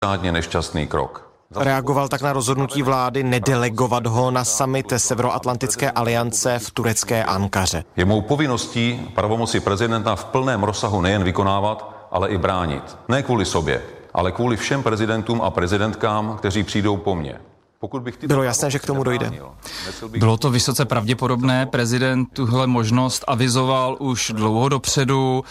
mimořádně nešťastný krok. Reagoval tak na rozhodnutí vlády nedelegovat ho na summit Severoatlantické aliance v turecké Ankaře. Je mou povinností pravomoci prezidenta v plném rozsahu nejen vykonávat, ale i bránit. Ne kvůli sobě, ale kvůli všem prezidentům a prezidentkám, kteří přijdou po mně. Bylo jasné, že k tomu dojde. Bylo to vysoce pravděpodobné, prezident tuhle možnost avizoval už dlouho dopředu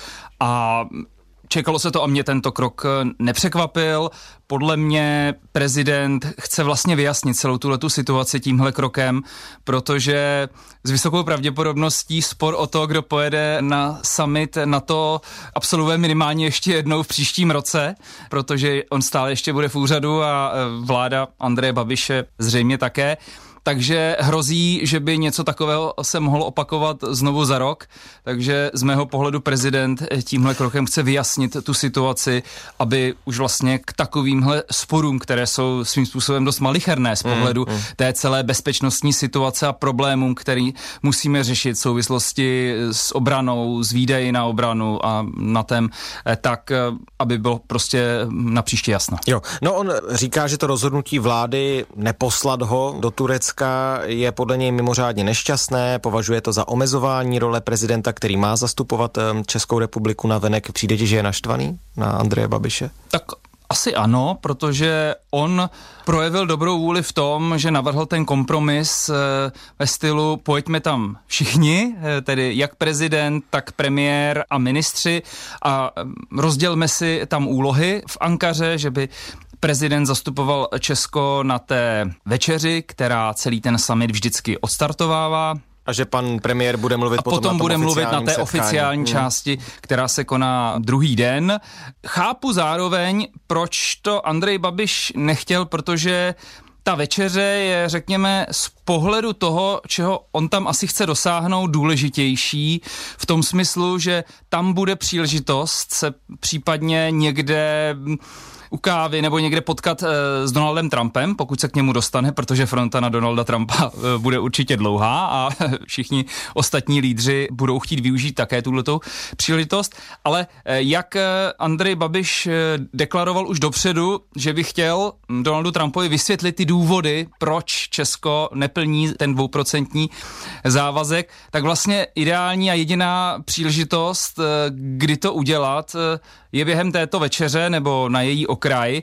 a čekalo se to a mě tento krok nepřekvapil. Podle mě prezident chce vlastně vyjasnit celou tuhletu situaci tímhle krokem, protože s vysokou pravděpodobností spor o to, kdo pojede na summit NATO, absolvuje minimálně ještě jednou v příštím roce, protože on stále ještě bude v úřadu a vláda Andreje Babiše zřejmě také. Takže hrozí, že by něco takového se mohlo opakovat znovu za rok. Takže z mého pohledu prezident tímhle krokem chce vyjasnit tu situaci, aby už vlastně k takovýmhle sporům, které jsou svým způsobem dost malicherné z pohledu té celé bezpečnostní situace a problémům, který musíme řešit v souvislosti s obranou, s výdaji na obranu a na tém, tak aby bylo prostě na příště jasno. Jo, no on říká, že to rozhodnutí vlády neposlat ho do Turecka je podle něj mimořádně nešťastné, považuje to za omezování role prezidenta, který má zastupovat Českou republiku navenek. Přijde ti, že je naštvaný na Andreje Babiše? Tak asi ano, protože on projevil dobrou vůli v tom, že navrhl ten kompromis ve stylu pojďme tam všichni, tedy jak prezident, tak premiér a ministři a rozdělme si tam úlohy v Ankaře, že by prezident zastupoval Česko na té večeři, která celý ten summit vždycky odstartovává. A že pan premiér bude mluvit potom bude mluvit na té setkání. Oficiální části, která se koná druhý den. Chápu zároveň, proč to Andrej Babiš nechtěl, protože ta večeře je, řekněme, z pohledu toho, čeho on tam asi chce dosáhnout, důležitější v tom smyslu, že tam bude příležitost se případně někde u kávy nebo někde potkat s Donaldem Trumpem, pokud se k němu dostane, protože fronta na Donalda Trumpa bude určitě dlouhá a všichni ostatní lídři budou chtít využít také tuhletou příležitost. Ale jak Andrej Babiš deklaroval už dopředu, že by chtěl Donaldu Trumpovi vysvětlit ty důvody, proč Česko neplní ten 2% závazek, tak vlastně ideální a jediná příležitost, kdy to udělat, je během této večeře nebo na její okraj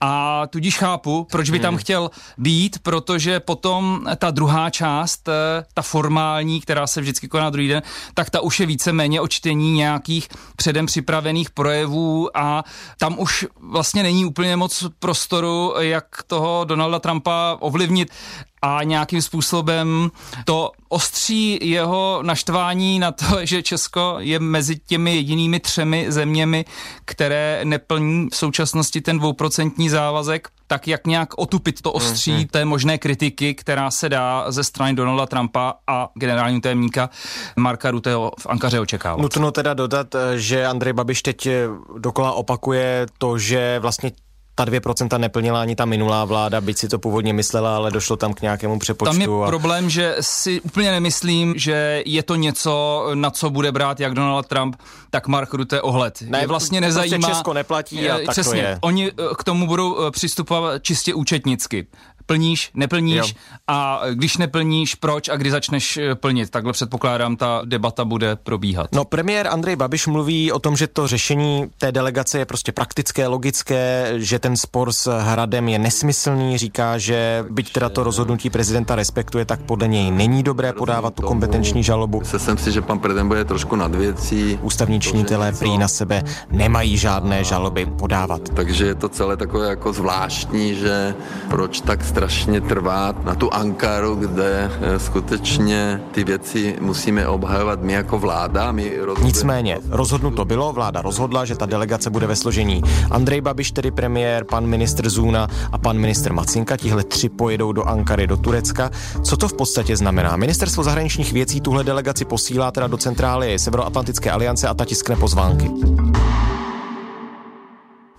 a tudíž chápu, proč by tam chtěl být, protože potom ta druhá část, ta formální, která se vždycky koná druhý den, tak ta už je víceméně o čtení nějakých předem připravených projevů a tam už vlastně není úplně moc prostoru, jak toho Donalda Trumpa ovlivnit a nějakým způsobem to ostří jeho naštvání na to, že Česko je mezi těmi jedinými 3 zeměmi, které neplní v současnosti ten 2% závazek, tak jak nějak otupit to ostří té možné kritiky, která se dá ze strany Donalda Trumpa a generálního tajemníka Marka Rutteho v Ankaře očekávat. Nutno teda dodat, že Andrej Babiš teď dokola opakuje to, že vlastně ta 2% neplnila ani ta minulá vláda, byť si to původně myslela, ale došlo tam k nějakému přepočtu. Tam je problém, že si úplně nemyslím, že je to něco, na co bude brát jak Donald Trump, tak Mark Rutte ohled. Ne, vlastně nezajímá. Prostě Česko neplatí a tak přesně, to je. Oni k tomu budou přistupovat čistě účetnicky. Plníš, neplníš a když neplníš, proč a kdy začneš plnit. Takhle předpokládám, ta debata bude probíhat. No, premiér Andrej Babiš mluví o tom, že to řešení té delegace je prostě praktické, logické, že ten spor s Hradem je nesmyslný, říká, že byť teda to rozhodnutí prezidenta respektuje, tak podle něj není dobré podávat tu kompetenční žalobu. Myslím si, že pan prezident bude trošku nad věcí. Ústavní činitelé prý na sebe nemají žádné žaloby podávat. Takže je to celé takové jako zvláštní, že proč tak strašně trvat na tu Ankaru, kde skutečně ty věci musíme obhajovat my jako vláda. Nicméně, rozhodnuto bylo, vláda rozhodla, že ta delegace bude ve složení Andrej Babiš, tedy premiér, pan ministr Zůna a pan ministr Macinka. Tihle 3 pojedou do Ankary, do Turecka. Co to v podstatě znamená? Ministerstvo zahraničních věcí tuhle delegaci posílá teda do centrály Severoatlantické aliance a ta tiskne pozvánky.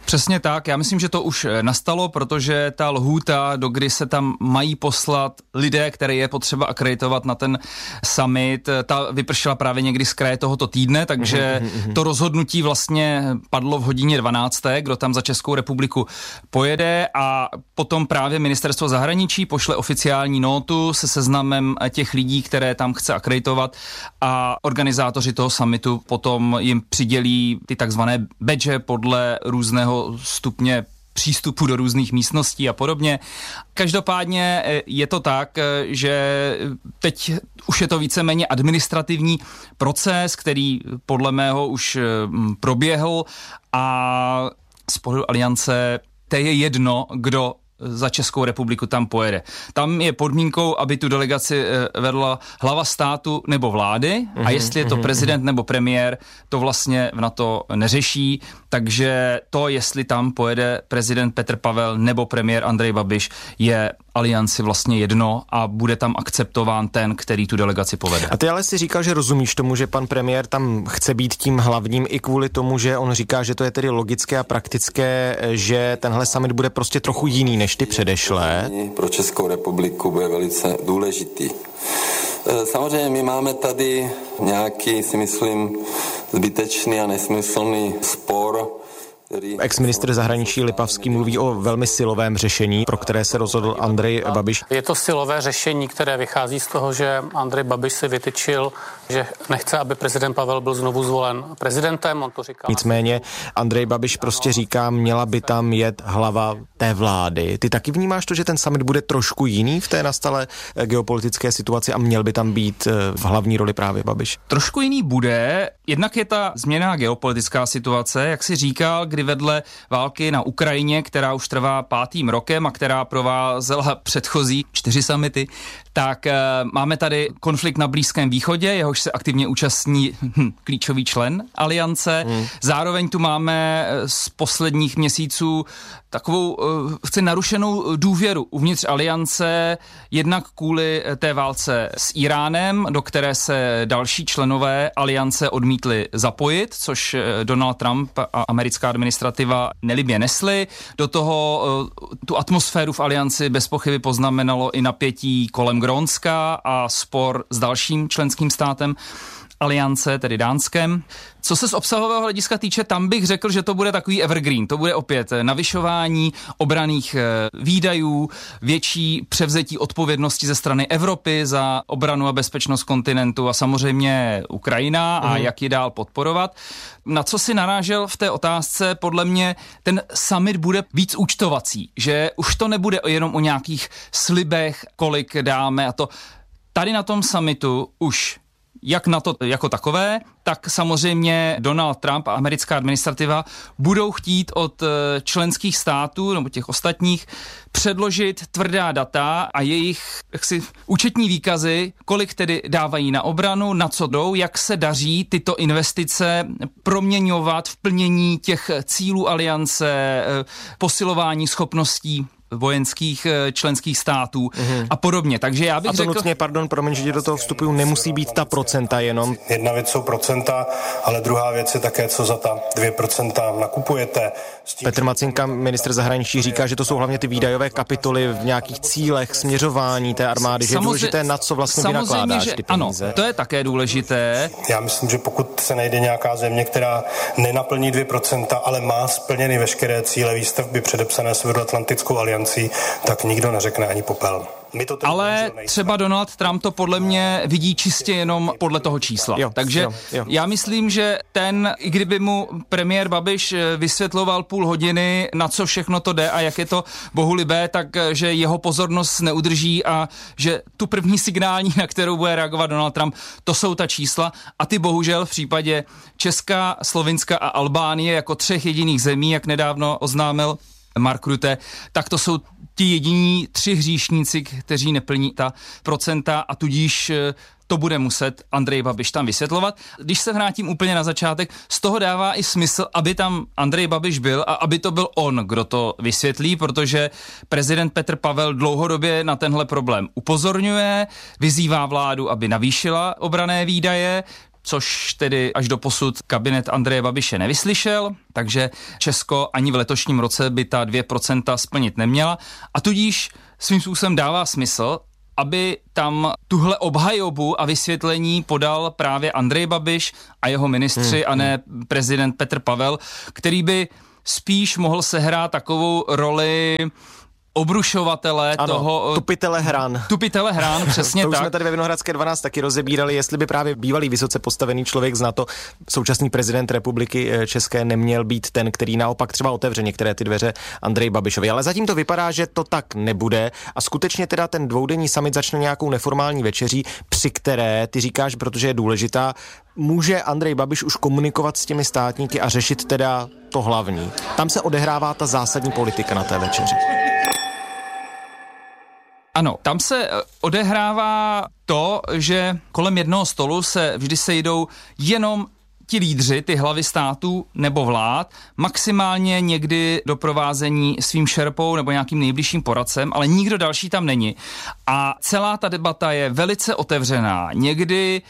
Přesně tak, já myslím, že to už nastalo, protože ta lhůta, do kdy se tam mají poslat lidé, které je potřeba akreditovat na ten summit, ta vypršela právě někdy z kraje tohoto týdne, takže to rozhodnutí vlastně padlo v hodině 12, kdo tam za Českou republiku pojede, a potom právě ministerstvo zahraničí pošle oficiální nótu se seznamem těch lidí, které tam chce akreditovat, a organizátoři toho summitu potom jim přidělí ty takzvané badge podle různého stupně přístupu do různých místností a podobně. Každopádně je to tak, že teď už je to víceméně administrativní proces, který podle mého už proběhl, a z pohledu Aliance to je jedno, kdo za Českou republiku tam pojede. Tam je podmínkou, aby tu delegaci vedla hlava státu nebo vlády, a jestli je to prezident nebo premiér, to vlastně v NATO neřeší, takže to, jestli tam pojede prezident Petr Pavel nebo premiér Andrej Babiš, je Alianci vlastně jedno a bude tam akceptován ten, který tu delegaci povede. A ty ale si říkal, že rozumíš tomu, že pan premiér tam chce být tím hlavním i kvůli tomu, že on říká, že to je tedy logické a praktické, že tenhle summit bude prostě trochu jiný než ty předešlé. Pro Českou republiku bude velice důležitý. Samozřejmě my máme tady nějaký, si myslím, zbytečný a nesmyslný spor. Ex-ministr zahraničí Lipavský mluví o velmi silovém řešení, pro které se rozhodl Andrej Babiš. Je to silové řešení, které vychází z toho, že Andrej Babiš si vytyčil, že nechce, aby prezident Pavel byl znovu zvolen prezidentem, on to říká. Nicméně Andrej Babiš prostě říká, měla by tam jet hlava té vlády. Ty taky vnímáš to, že ten summit bude trošku jiný v té nastalé geopolitické situaci a měl by tam být v hlavní roli právě Babiš? Trošku jiný bude, jednak je ta změná geopolitická situace, jak si říkal, kdy vedle války na Ukrajině, která už trvá 5. rokem a která provázela předchozí 4 summity, tak máme tady konflikt na Blízkém východě, jehož se aktivně účastní klíčový člen Aliance. Zároveň tu máme z posledních měsíců takovou narušenou důvěru uvnitř Aliance, jednak kvůli té válce s Iránem, do které se další členové Aliance odmítli zapojit, což Donald Trump a americká administrativa nelibě nesli. Do toho tu atmosféru v Alianci bez pochyby poznamenalo i napětí kolem Grónska a spor s dalším členským státem Aliance, tedy Dánskem. Co se z obsahového hlediska týče, tam bych řekl, že to bude takový evergreen. To bude opět navyšování obranných výdajů, větší převzetí odpovědnosti ze strany Evropy za obranu a bezpečnost kontinentu a samozřejmě Ukrajina a jak ji dál podporovat. Na co si narážel v té otázce, podle mě ten summit bude víc účtovací, že už to nebude jenom o nějakých slibech, kolik dáme a to. Tady na tom summitu už jak na to jako takové, tak samozřejmě Donald Trump a americká administrativa budou chtít od členských států nebo těch ostatních předložit tvrdá data a jejich účetní výkazy, kolik tedy dávají na obranu, na co jdou, jak se daří tyto investice proměňovat v plnění těch cílů Aliance, posilování schopností vojenských členských států a podobně. Takže já bych řekl... nutně, promiň, že do toho vstupují, nemusí být ta procenta jenom. Jedna věc jsou procenta, ale druhá věc je také, co za ta 2% nakupujete. Petr Macinka, ministr zahraničí, říká, že to jsou hlavně ty výdajové kapitoly v nějakých cílech směřování té armády, že je důležité, na co vlastně vynakládáš ty peníze. Ano, to je také důležité. Já myslím, že pokud se najde nějaká země, která nenaplní 2%, ale má splněny veškeré cíle výstavby předepsané Severoatlantickou aliancí, tak nikdo neřekne ani popel. Ale třeba Donald Trump to podle mě vidí čistě jenom podle toho čísla. Takže já myslím, že i kdyby mu premiér Babiš vysvětloval půl hodiny, na co všechno to jde a jak je to bohulibé, takže jeho pozornost neudrží a že tu první signální, na kterou bude reagovat Donald Trump, to jsou ta čísla a ty bohužel v případě Česka, Slovinska a Albánie jako 3 jediných zemí, jak nedávno oznámil Mark Rutte, tak to jsou ti jediní 3 hříšníci, kteří neplní ta procenta a tudíž to bude muset Andrej Babiš tam vysvětlovat. Když se vrátím úplně na začátek, z toho dává i smysl, aby tam Andrej Babiš byl a aby to byl on, kdo to vysvětlí, protože prezident Petr Pavel dlouhodobě na tenhle problém upozorňuje, vyzývá vládu, aby navýšila obranné výdaje. což tedy až doposud kabinet Andreje Babiše nevyslyšel, takže Česko ani v letošním roce by ta 2% splnit neměla a tudíž svým způsobem dává smysl, aby tam tuhle obhajobu a vysvětlení podal právě Andrej Babiš a jeho ministři a ne prezident Petr Pavel, který by spíš mohl sehrát takovou roli obrušovatele toho... Tupitele hran, přesně tak. To už jsme tady ve Vinohradské 12 taky rozebírali, jestli by právě bývalý vysoce postavený člověk z NATO, současný prezident republiky České, neměl být ten, který naopak třeba otevře některé ty dveře Andreji Babišovi. Ale zatím to vypadá, že to tak nebude a skutečně teda ten dvoudenní summit začne nějakou neformální večeří, při které, ty říkáš, protože je důležitá, může Andrej Babiš už komunikovat s těmi státníky a řešit teda to hlavní. Tam se odehrává ta zásadní politika na té večeři. Ano, tam se odehrává to, že kolem jednoho stolu se vždy sejdou jenom ti lídři, ty hlavy států nebo vlád, maximálně někdy doprovázení svým šerpou nebo nějakým nejbližším poradcem, ale nikdo další tam není. A celá ta debata je velice otevřená, někdy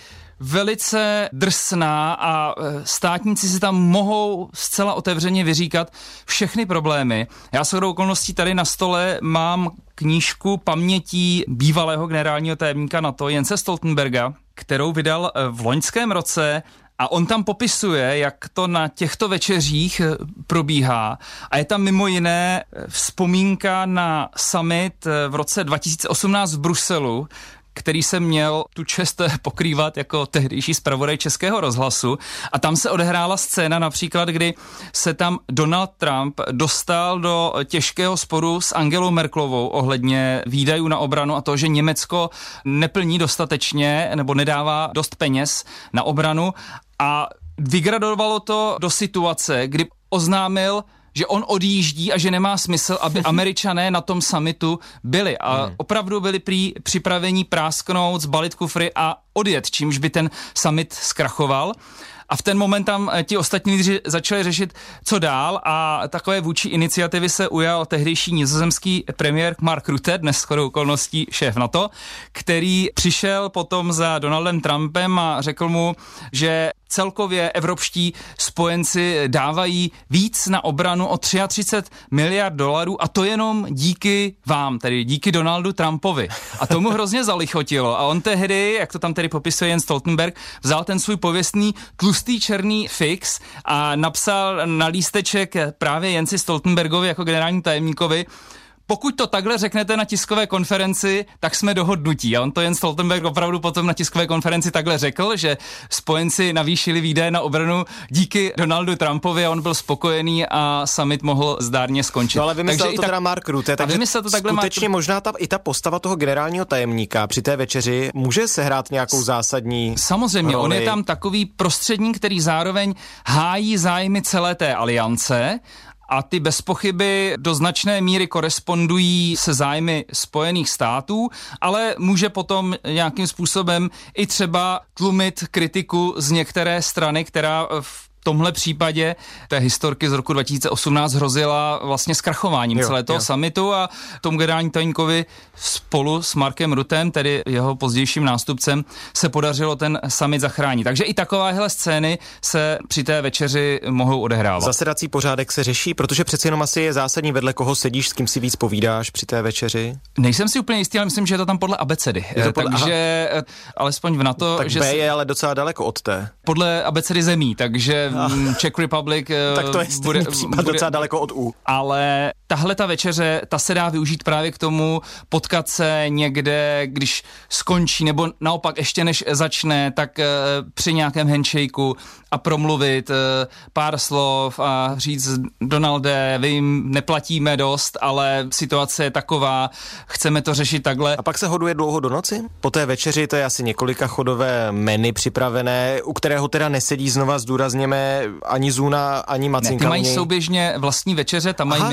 velice drsná a státníci si tam mohou zcela otevřeně vyříkat všechny problémy. Já shodou okolností tady na stole mám knížku pamětí bývalého generálního tajemníka NATO Jense Stoltenberga, kterou vydal v loňském roce a on tam popisuje, jak to na těchto večeřích probíhá. A je tam mimo jiné vzpomínka na summit v roce 2018 v Bruselu, který jsem měl tu čest pokrývat jako tehdejší zpravodaj Českého rozhlasu. A tam se odehrála scéna například, kdy se tam Donald Trump dostal do těžkého sporu s Angelou Merkelovou ohledně výdajů na obranu a to, že Německo neplní dostatečně nebo nedává dost peněz na obranu a vygradovalo to do situace, kdy oznámil, že on odjíždí a že nemá smysl, aby Američané na tom summitu byli. A opravdu byli připraveni prásknout, zbalit kufry a odjet, čímž by ten summit zkrachoval. A v ten moment tam ti ostatní lídři začali řešit, co dál a takové vůči iniciativy se ujal tehdejší nizozemský premiér Mark Rutte, dnes shodou okolností šéf NATO, který přišel potom za Donaldem Trumpem a řekl mu, že celkově evropští spojenci dávají víc na obranu o 33 miliard dolarů a to jenom díky vám, tedy díky Donaldu Trumpovi. A tomu hrozně zalichotilo. A on tehdy, jak to tam tedy popisuje Jens Stoltenberg, vzal ten svůj pověstný tlustý černý fix a napsal na lísteček právě Jensi Stoltenbergovi jako generální tajemníkovi: pokud to takhle řeknete na tiskové konferenci, tak jsme dohodnutí. A on to Jens Stoltenberg opravdu potom na tiskové konferenci takhle řekl, že spojenci navýšili výdaje na obranu díky Donaldu Trumpovi a on byl spokojený a summit mohl zdárně skončit. No ale vymyslel to teda Mark Rutte, takže skutečně možná i ta postava toho generálního tajemníka při té večeři může sehrát nějakou zásadní Samozřejmě, roli. On je tam takový prostředník, který zároveň hájí zájmy celé té aliance, a ty bez pochyby do značné míry korespondují se zájmy Spojených států, ale může potom nějakým způsobem i třeba tlumit kritiku z některé strany, která v tomhle případě té historky z roku 2018 hrozila vlastně zkrachováním celé toho summitu a tomu generální tajemníkovi spolu s Markem Ruttem, tedy jeho pozdějším nástupcem, se podařilo ten summit zachránit. Takže i takovéhle scény se při té večeři mohou odehrávat. Zasedací pořádek se řeší, protože přeci jenom asi je zásadní, vedle koho sedíš, s kým si víc povídáš při té večeři. Nejsem si úplně jistý, ale myslím, že je to tam podle abecedy. Takže alespoň v NATO, tak že B je ale docela daleko od té. Podle abecedy zemí, takže Czech Republic tak to je bude docela daleko od U. Ale tahle ta večeře, ta se dá využít právě k tomu potkat se někde, když skončí, nebo naopak ještě než začne, tak při nějakém handshakeu a promluvit pár slov a říct: Donalde, vy jim neplatíme dost, ale situace je taková, chceme to řešit takhle. A pak se hoduje dlouho do noci? Po té večeři to je asi několika chodové menu připravené, u kterého teda nesedí, znova zdůrazněme, ani Zuna, ani Macinka. Ne, ty mají souběžně vlastní večeře, tam mají ministři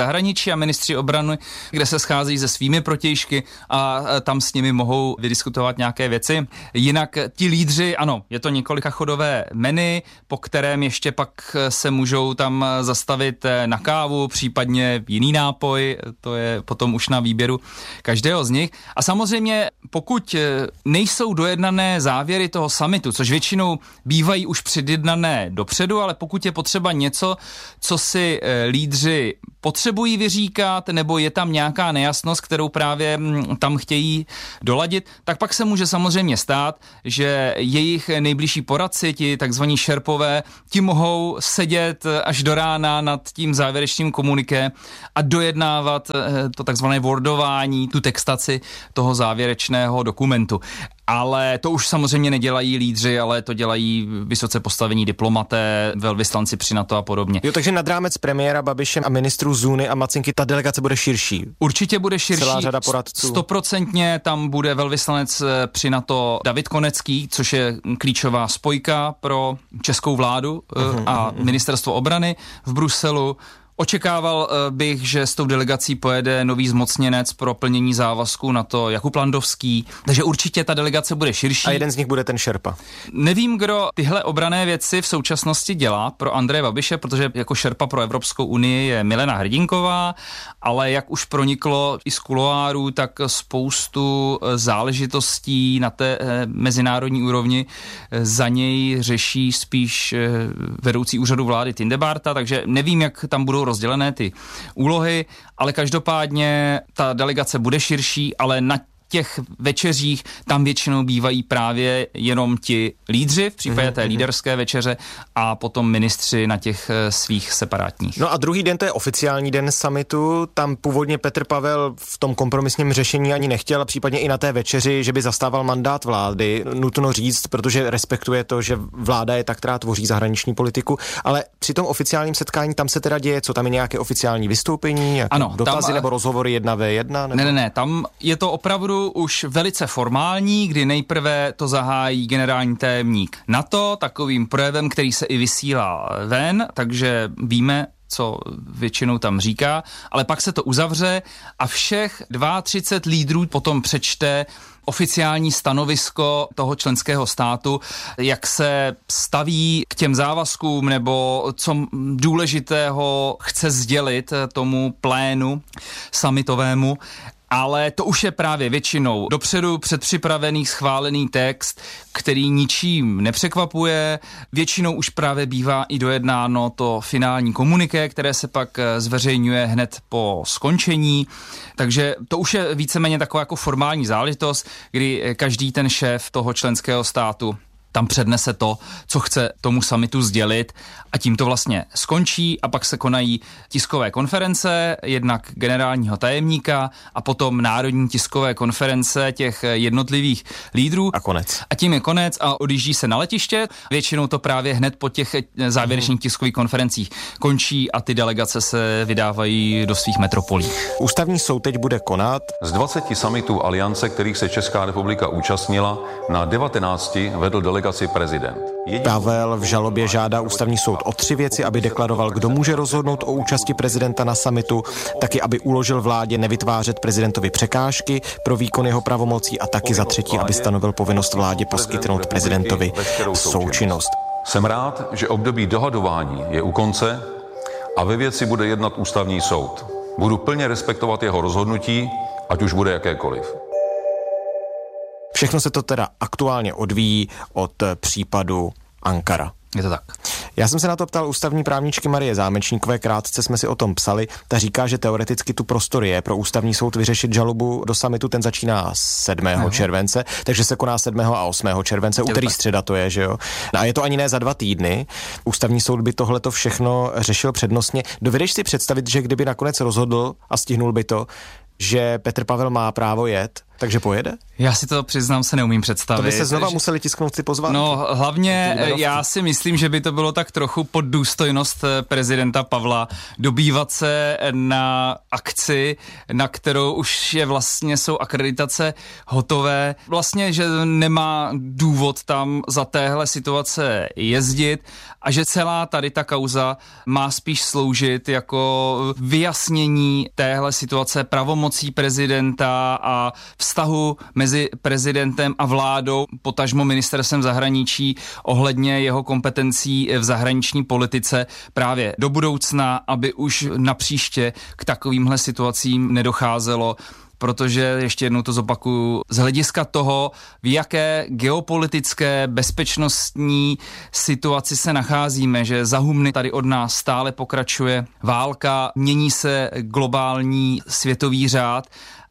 zahraničí a ministři obrany, kde se scházejí se svými protějšky a tam s nimi mohou vydiskutovat nějaké věci. Jinak ti lídři, ano, je to několikachodové menu, po kterém ještě pak se můžou tam zastavit na kávu, případně jiný nápoj, to je potom už na výběru každého z nich. A samozřejmě, pokud nejsou dojednané závěry toho summitu, což většinou bývají už předjednané dopředu, ale pokud je potřeba něco, co si lídři potřebují vyříkat, nebo je tam nějaká nejasnost, kterou právě tam chtějí doladit, tak pak se může samozřejmě stát, že jejich nejbližší poradci, ti takzvaní šerpové, ti mohou sedět až do rána nad tím závěrečným komuniké a dojednávat to takzvané wordování, tu textaci toho závěrečného dokumentu. Ale to už samozřejmě nedělají lídři, ale to dělají vysoce postavení diplomaté, velvyslanci při NATO a podobně. Jo, takže nad rámec premiéra Babiše a ministrů Zůny a Macinky ta delegace bude širší. Určitě bude širší. Celá řada poradců. 100% tam bude velvyslanec při NATO David Konecký, což je klíčová spojka pro českou vládu a ministerstvo obrany v Bruselu. Očekával bych, že s tou delegací pojede nový zmocněnec pro plnění závazků NATO Jakub Landovský, takže určitě ta delegace bude širší. A jeden z nich bude ten šerpa. Nevím, kdo tyhle obranné věci v současnosti dělá pro Andreje Babiše, protože jako šerpa pro Evropskou unii je Milena Hrdinková, ale jak už proniklo i z kuloárů, tak spoustu záležitostí na té mezinárodní úrovni za něj řeší spíš vedoucí úřadu vlády Tindebárta, takže nevím, jak tam budou rozdělené ty úlohy, ale každopádně ta delegace bude širší, ale na těch večeřích tam většinou bývají právě jenom ti lídři, v případě té líderské večeře a potom ministři na těch svých separátních. No a druhý den, to je oficiální den summitu, tam původně Petr Pavel v tom kompromisním řešení ani nechtěl, a případně i na té večeři, že by zastával mandát vlády, nutno říct, protože respektuje to, že vláda je ta, která tvoří zahraniční politiku, ale při tom oficiálním setkání tam se teda děje, co tam je nějaké oficiální vystoupení, ano, dotazy tam, nebo rozhovory 1v1? Nebo... Ne, tam je to opravdu už velice formální, kdy nejprve to zahájí generální tajemník NATO takovým projevem, který se i vysílá ven, takže víme, co většinou tam říká, ale pak se to uzavře a všech 32 lídrů potom přečte oficiální stanovisko toho členského státu, jak se staví k těm závazkům nebo co důležitého chce sdělit tomu plénu summitovému. Ale to už je právě většinou dopředu předpřipravený, schválený text, který ničím nepřekvapuje. Většinou už právě bývá i dojednáno to finální komuniké, které se pak zveřejňuje hned po skončení. Takže to už je víceméně taková jako formální záležitost, kdy každý ten šéf toho členského státu tam přednese to, co chce tomu summitu sdělit a tím to vlastně skončí a pak se konají tiskové konference, jednak generálního tajemníka a potom národní tiskové konference těch jednotlivých lídrů. A konec. A tím je konec a odjíždí se na letiště. Většinou to právě hned po těch závěrečných tiskových konferencích končí a ty delegace se vydávají do svých metropolí. Ústavní soud teď bude konat. Z 20 summitů aliance, kterých se Česká republika účastnila, na 19 vedl delegaci prezident. Pavel v žalobě žádá ústavní soud o 3 věci, aby deklaroval, kdo může rozhodnout o účasti prezidenta na summitu, taky aby uložil vládě nevytvářet prezidentovi překážky pro výkon jeho pravomocí a taky za 3, aby stanovil povinnost vládě poskytnout prezidentovi součinnost. Jsem rád, že období dohadování je u konce a ve věci bude jednat ústavní soud. Budu plně respektovat jeho rozhodnutí, ať už bude jakékoliv. Všechno se to teda aktuálně odvíjí od případu Ankara. Je to tak. Já jsem se na to ptal ústavní právničky Marie Zámečníkové, krátce jsme si o tom psali. Ta říká, že teoreticky tu prostor je pro ústavní soud vyřešit žalobu do summitu, ten začíná 7. července, takže se koná 7. a 8. července, úterý středa to je, že jo. A je to ani ne za 2 týdny. Ústavní soud by tohleto všechno řešil přednostně. Dovedeš si představit, že kdyby nakonec rozhodl a stihnul by to, že Petr Pavel má právo jet, Takže pojede? Já si to přiznám, se neumím představit. To by se znova museli tisknout ty pozvánky. No hlavně já si myslím, že by to bylo tak trochu pod důstojnost prezidenta Pavla dobývat se na akci, na kterou už je vlastně jsou akreditace hotové. Vlastně, že nemá důvod tam za téhle situace jezdit a že celá tady ta kauza má spíš sloužit jako vyjasnění téhle situace pravomocí prezidenta a vztahu mezi prezidentem a vládou, potažmo ministerstvem zahraničí ohledně jeho kompetencí v zahraniční politice právě do budoucna, aby už napříště k takovýmhle situacím nedocházelo. Protože, ještě jednou to zopakuju, z hlediska toho, v jaké geopolitické bezpečnostní situaci se nacházíme, že za humny tady od nás stále pokračuje válka, mění se globální světový řád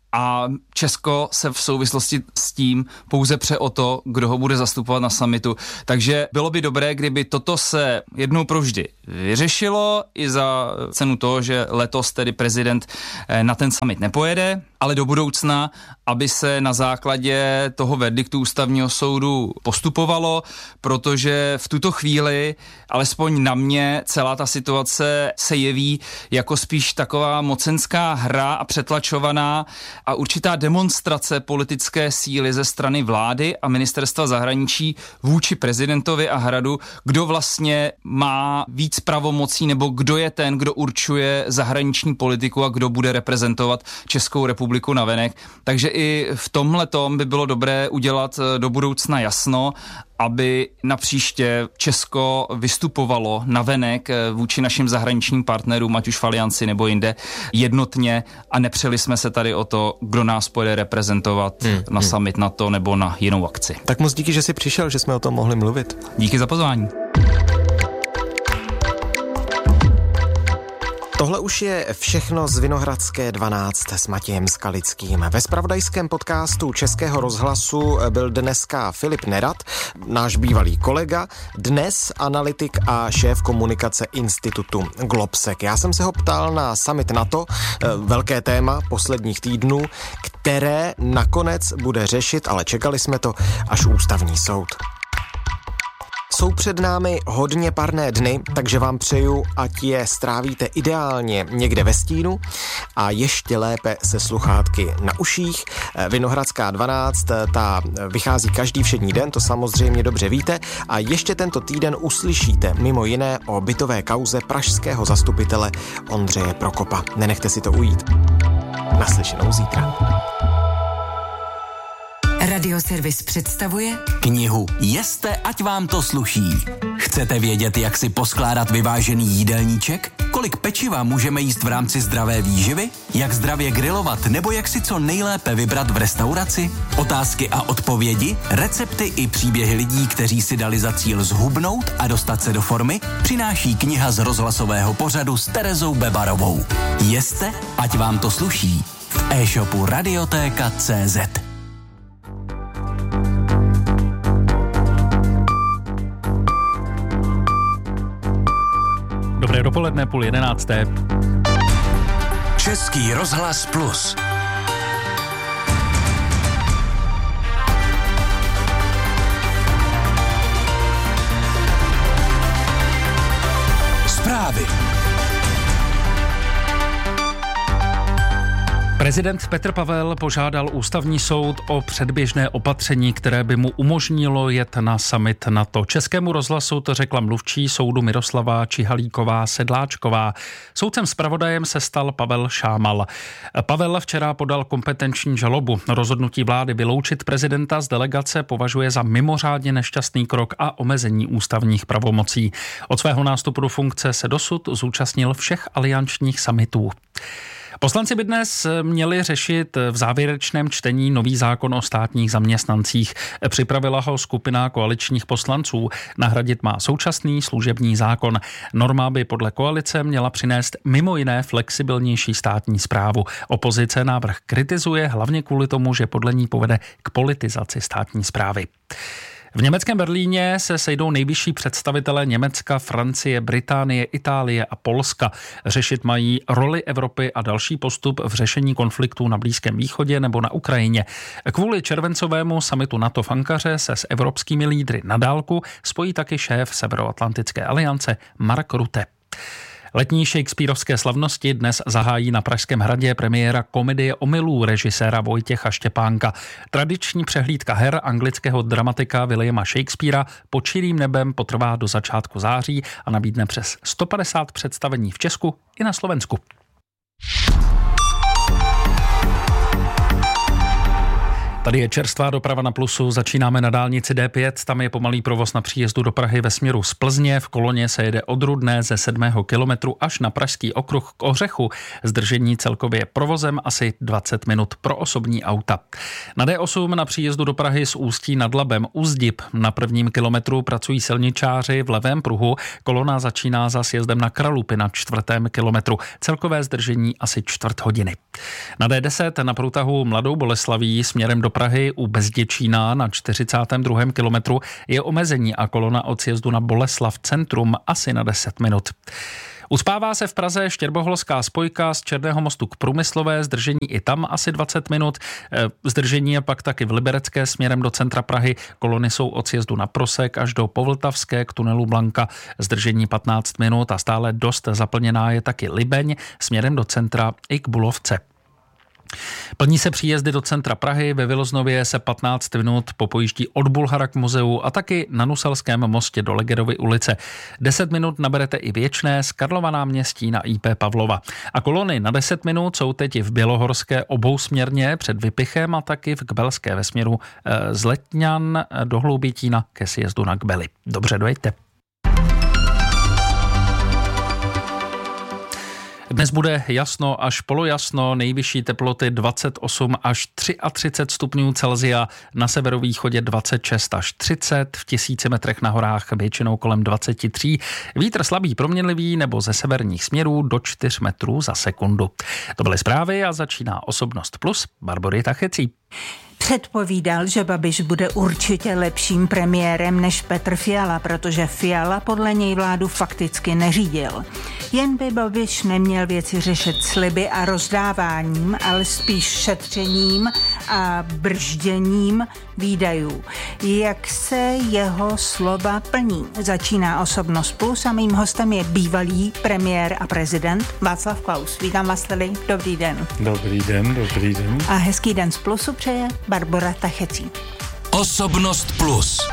a Česko se v souvislosti s tím pouze pře o to, kdo ho bude zastupovat na summitu. Takže bylo by dobré, kdyby toto se jednou provždy vyřešilo i za cenu toho, že letos tedy prezident na ten summit nepojede, ale do budoucna, aby se na základě toho verdiktu ústavního soudu postupovalo, protože v tuto chvíli, alespoň na mě, celá ta situace se jeví jako spíš taková mocenská hra a přetlačovaná a určitá demonstrace politické síly ze strany vlády a ministerstva zahraničí vůči prezidentovi a hradu, kdo vlastně má víc pravomocí nebo kdo je ten, kdo určuje zahraniční politiku a kdo bude reprezentovat Českou republiku navenek. Takže i v tomhletom by bylo dobré udělat do budoucna jasno, aby napříště Česko vystupovalo navenek vůči našim zahraničním partnerům, ať už v Alianci nebo jinde, jednotně a nepřeli jsme se tady o to, kdo nás pojede reprezentovat na summit NATO nebo na jinou akci. Tak moc díky, že jsi přišel, že jsme o tom mohli mluvit. Díky za pozvání. Tohle už je všechno z Vinohradské 12 s Matějem Skalickým. Ve zpravodajském podcastu Českého rozhlasu byl dneska Filip Nerad, náš bývalý kolega, dnes analytik a šéf komunikace institutu Globsec. Já jsem se ho ptal na summit NATO, velké téma posledních týdnů, které nakonec bude řešit, ale čekali jsme to, až ústavní soud. Jsou před námi hodně parné dny, takže vám přeju, ať je strávíte ideálně někde ve stínu a ještě lépe se sluchátky na uších. Vinohradská 12, ta vychází každý všední den, to samozřejmě dobře víte, a ještě tento týden uslyšíte mimo jiné o bytové kauze pražského zastupitele Ondřeje Prokopa. Nenechte si to ujít. Naslyšenou zítra. Radioservis představuje knihu Jeste, ať vám to sluší. Chcete vědět, jak si poskládat vyvážený jídelníček? Kolik pečiva můžeme jíst v rámci zdravé výživy? Jak zdravě grilovat nebo jak si co nejlépe vybrat v restauraci? Otázky a odpovědi, recepty i příběhy lidí, kteří si dali za cíl zhubnout a dostat se do formy, přináší kniha z rozhlasového pořadu s Terezou Bebarovou. Jeste, ať vám to sluší. V e-shopu Radiotéka.cz. Dobré dopoledne, 10:30. Český rozhlas Plus. Zprávy. Prezident Petr Pavel požádal ústavní soud o předběžné opatření, které by mu umožnilo jet na summit NATO. Českému rozhlasu to řekla mluvčí soudu Miroslava Čihalíková-Sedláčková. Soudcem zpravodajem se stal Pavel Šámal. Pavel včera podal kompetenční žalobu. Rozhodnutí vlády vyloučit prezidenta z delegace považuje za mimořádně nešťastný krok a omezení ústavních pravomocí. Od svého nástupu do funkce se dosud zúčastnil všech aliančních summitů. Poslanci by dnes měli řešit v závěrečném čtení nový zákon o státních zaměstnancích. Připravila ho skupina koaličních poslanců. Nahradit má současný služební zákon. Norma by podle koalice měla přinést mimo jiné flexibilnější státní správu. Opozice návrh kritizuje hlavně kvůli tomu, že podle ní povede k politizaci státní správy. V německém Berlíně se sejdou nejvyšší představitelé Německa, Francie, Británie, Itálie a Polska. Řešit mají roli Evropy a další postup v řešení konfliktů na Blízkém východě nebo na Ukrajině. Kvůli červencovému summitu NATO v Ankaře se s evropskými lídry na dálku spojí taky šéf Severoatlantické aliance Mark Rutte. Letní shakespearovské slavnosti dnes zahájí na Pražském hradě premiéra komedie Omylů režiséra Vojtěcha Štěpánka. Tradiční přehlídka her anglického dramatika Williama Shakespeara Pod širým nebem potrvá do začátku září a nabídne přes 150 představení v Česku i na Slovensku. Tady je čerstvá doprava na Plusu, začínáme na dálnici D5, tam je pomalý provoz na příjezdu do Prahy ve směru z Plzně, v koloně se jede od Rudné ze 7. kilometru až na Pražský okruh k Ořechu, zdržení celkově provozem asi 20 minut pro osobní auta. Na D8 na příjezdu do Prahy z Ústí nad Labem u Zdib na 1. kilometru pracují silničáři v levém pruhu, kolona začíná za sjezdem na Kralupy na 4. kilometru, celkové zdržení asi čtvrt hodiny. Na D10 na průtahu Mladou Boleslaví směrem do Prahy u Bezděčína na 42. kilometru je omezení a kolona od sjezdu na Boleslav centrum asi na 10 minut. Uspává se v Praze štěrboholská spojka z Černého mostu k Průmyslové, zdržení i tam asi 20 minut. Zdržení je pak taky v Liberecké směrem do centra Prahy. Kolony jsou od sjezdu na Prosek až do Povltavské k tunelu Blanka. Zdržení 15 minut a stále dost zaplněná je taky Libeň směrem do centra i k Bulovce. Plní se příjezdy do centra Prahy, ve Viloznově se 15 minut popojíždí od Bulhara k muzeu a taky na Nuselském mostě do Legerovy ulice. 10 minut naberete i Věčné z Karlova náměstí na IP Pavlova. A kolony na 10 minut jsou teď v Bělohorské obousměrně před Vypichem a taky v Kbelské ve směru z Letňan do Hloubitína ke sjezdu na Kbely. Dobře, dojďte. Dnes bude jasno až polojasno, nejvyšší teploty 28 až 33 stupňů Celsia, na severovýchodě 26 až 30, v 1000 metrech na horách většinou kolem 23, vítr slabý proměnlivý nebo ze severních směrů do 4 metrů za sekundu. To byly zprávy a začíná Osobnost Plus. Barbory Tachecí. Předpovídal, že Babiš bude určitě lepším premiérem než Petr Fiala, protože Fiala podle něj vládu fakticky neřídil. Jen by Babiš neměl věci řešit sliby a rozdáváním, ale spíš šetřením a bržděním výdajů. Jak se jeho slova plní? Začíná Osobnost Plus a mým hostem je bývalý premiér a prezident Václav Klaus. Vítám vás tady, dobrý den. Dobrý den, dobrý den. A hezký den z Plusu přeje Barbora Tachecí. Osobnost Plus.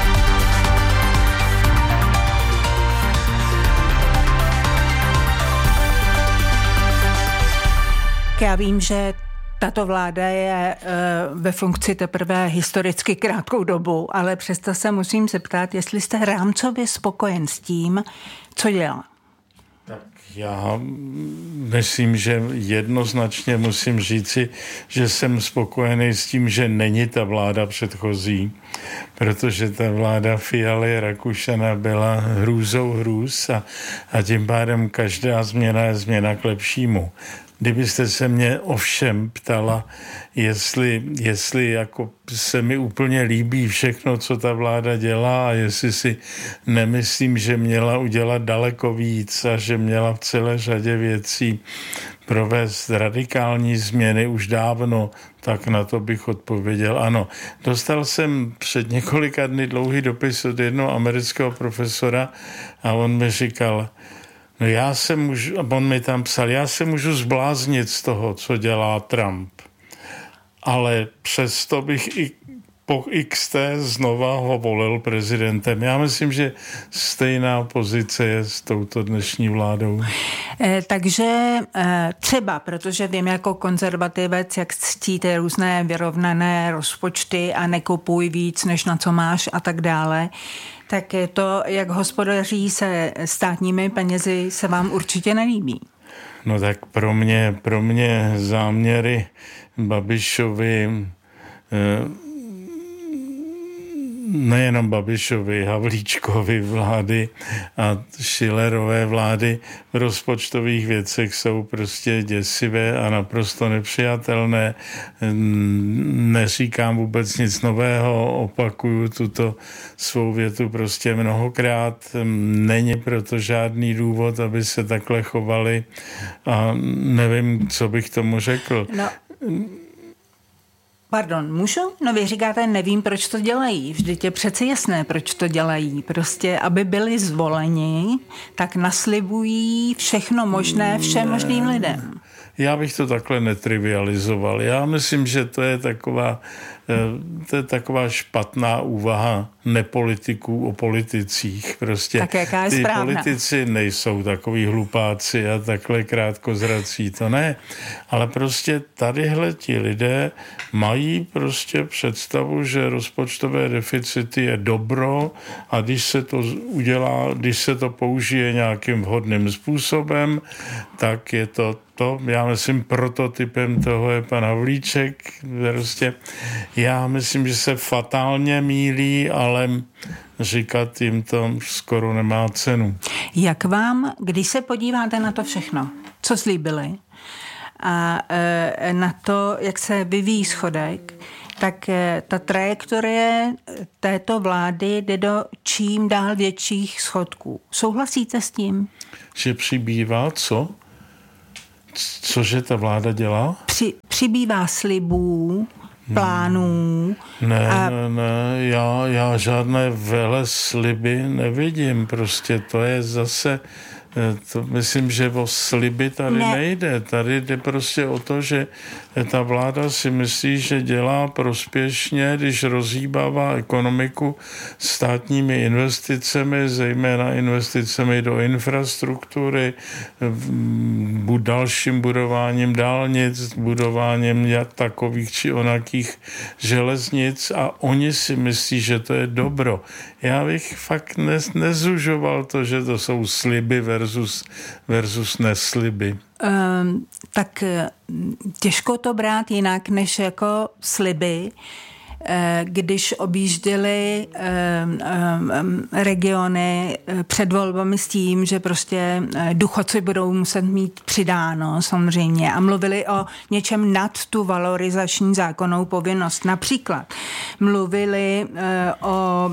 Já vím, že tato vláda je ve funkci teprve historicky krátkou dobu, ale přesto se musím zeptat, jestli jste rámcově spokojen s tím, co dělá. Tak já myslím, že jednoznačně musím říci, že jsem spokojený s tím, že není ta vláda předchozí, protože ta vláda Fialy Rakušana byla hrůzou hrůz a tím pádem každá změna je změna k lepšímu. Kdybyste se mě ovšem ptala, jestli jako se mi úplně líbí všechno, co ta vláda dělá a jestli si nemyslím, že měla udělat daleko víc a že měla v celé řadě věcí provést radikální změny už dávno, tak na to bych odpověděl ano. Dostal jsem před několika dny dlouhý dopis od jednoho amerického profesora a on mi říkal, no on mi tam psal, já se můžu zbláznit z toho, co dělá Trump, ale přesto bych i po XT znova ho volil prezidentem. Já myslím, že stejná pozice je s touto dnešní vládou. Takže třeba, protože vím jako konzervativec, jak ctíte různé vyrovnané rozpočty a nekupuj víc, než na co máš a tak dále, tak je to, jak hospodaří se státními penězi, se vám určitě nelíbí. No tak pro mě záměry Babišovy nejenom Babišovy, Havlíčkovy vlády a Schillerové vlády v rozpočtových věcech jsou prostě děsivé a naprosto nepřijatelné. Neříkám vůbec nic nového, opakuju tuto svou větu prostě mnohokrát. Není proto žádný důvod, aby se takhle chovali a nevím, co bych tomu řekl. No. Pardon, můžu? No vy říkáte, nevím, proč to dělají. Vždyť je přece jasné, proč to dělají. Prostě, aby byli zvoleni, tak naslibují všechno možné všem možným lidem. Já bych to takhle netrivializoval. Já myslím, že to je taková špatná úvaha nepolitiků o politicích. Prostě tak jaká je ty správná? Politici nejsou takový hlupáci a takhle krátkozrací, to ne. Ale prostě tadyhle ti lidé mají prostě představu, že rozpočtové deficity je dobro a když se to udělá, když se to použije nějakým vhodným způsobem, tak je to, já myslím, prototypem toho je pan Havlíček. Prostě já myslím, že se fatálně mýlí, ale říkat jim to skoro nemá cenu. Jak vám, když se podíváte na to všechno, co slíbili a na to, jak se vyvíjí schodek, tak ta trajektorie této vlády jde do čím dál větších schodků. Souhlasíte s tím? Že přibývá co? Cože ta vláda dělá? Přibývá slibů, plánů. Ne, já žádné velesliby nevidím. Prostě to je zase, to myslím, že o sliby tady nejde. Tady jde prostě o to, že ta vláda si myslí, že dělá prospěšně, když rozhýbává ekonomiku státními investicemi, zejména investicemi do infrastruktury, dalším budováním dálnic, budováním takových či onakých železnic a oni si myslí, že to je dobro. Já bych fakt nezužoval to, že to jsou sliby versus nesliby. Tak těžko to brát jinak než jako sliby, když objížděli regiony před volbami s tím, že prostě důchodci budou muset mít přidáno samozřejmě a mluvili o něčem nad tu valorizační zákonnou povinnost. Například mluvili o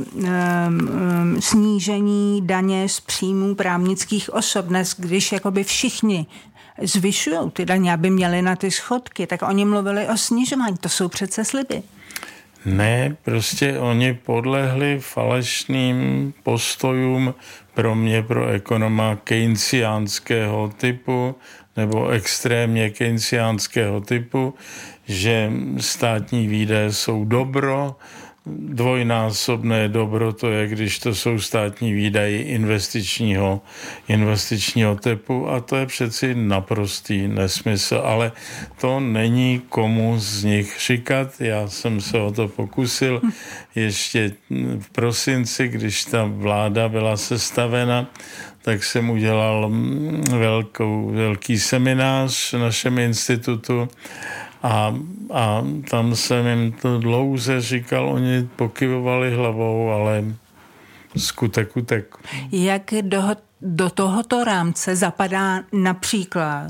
snížení daně z příjmů právnických osob. Dnes, když jakoby všichni zvyšují ty daně, aby měli na ty schodky, tak oni mluvili o snižování. To jsou přece sliby. Ne, prostě oni podlehli falešným postojům pro ekonoma keynesiánského typu nebo extrémně keynesiánského typu, že státní výdaje jsou dobro, dvojnásobné dobro to je, když to jsou státní výdaje investičního typu a to je přeci naprostý nesmysl, ale to není komu z nich říkat. Já jsem se o to pokusil ještě v prosinci, když ta vláda byla sestavena, tak jsem udělal velký seminář v našem institutu a tam jsem jim to dlouze říkal, oni pokyvovali hlavou, ale skutek utek. Jak do tohoto rámce zapadá například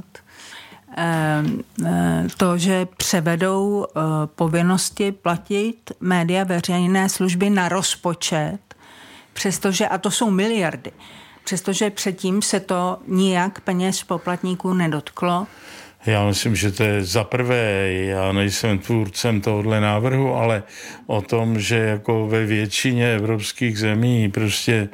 to, že převedou povinnosti platit média veřejné služby na rozpočet, přestože, a to jsou miliardy, přestože předtím se to nijak peněz poplatníků nedotklo? Já myslím, že to je za prvé, já nejsem tvůrcem tohohle návrhu, ale o tom, že jako ve většině evropských zemí prostě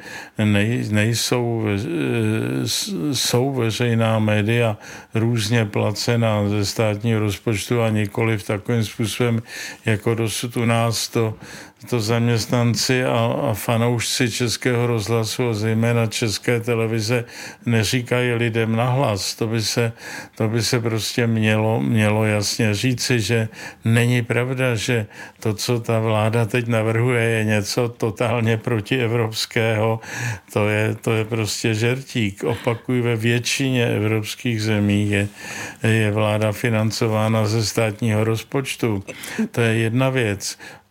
jsou veřejná média různě placená ze státního rozpočtu a nikoliv takovým způsobem, jako dosud u nás to zaměstnanci a fanoušci Českého rozhlasu a zejména České televize neříkají lidem nahlas. To by se prostě mělo jasně říci, že není pravda, že to, co ta vláda teď navrhuje, je něco totálně protievropského. To je prostě žertík. Opakuju, ve většině evropských zemí je vláda financována ze státního rozpočtu. To je jedna věc.